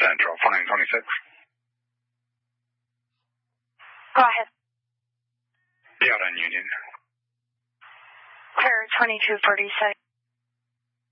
Central, flying 26. Go ahead. Be out on Union. Clear 2246.